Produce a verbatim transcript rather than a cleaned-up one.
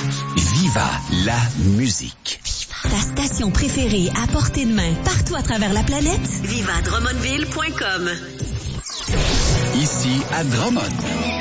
Viva la musique. Ta station préférée à portée de main, partout à travers la planète. viva drummondville point com. Ici à Drummond.